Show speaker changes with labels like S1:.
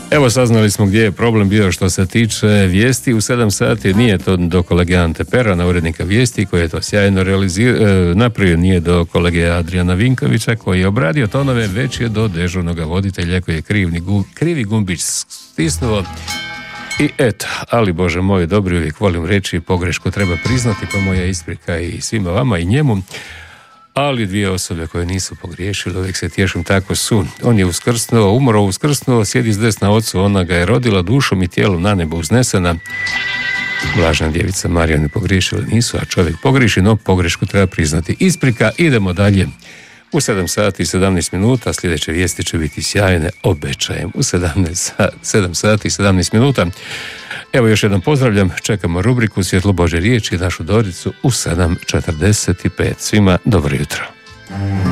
S1: Evo, saznali smo gdje je problem bio što se tiče vijesti. U 7 sati nije to do kolege Ante Perana, urednika vijesti, koji je to sjajno napravio, nije do kolege Adriana Vinkovića koji je obradio tonove, već je do dežurnog voditelja koji je krivi gumbić stisnuo. I eto, ali Bože moj, dobri, uvijek volim reći, pogrešku treba priznati, pa moja isprika i svima vama i njemu. Ali dvije osobe koje nisu pogriješile, uvijek se tješim, tako su. On je uskrsnuo, sjedi s desna ocu, ona ga je rodila, dušom i tijelom na nebo uznesena. Blažena djevica Marija ne pogriješila nisu, a čovjek pogriješi, no pogrešku treba priznati. Isprika, idemo dalje. U 7 sati i 17 minuta sljedeće vijesti će biti sjajne, obećajem. U 7 sati i 17 minuta. Evo još jednom pozdravljam, čekamo rubriku Svjetlo Božje riječi i našu Doricu u 7:45. Svima dobro jutro.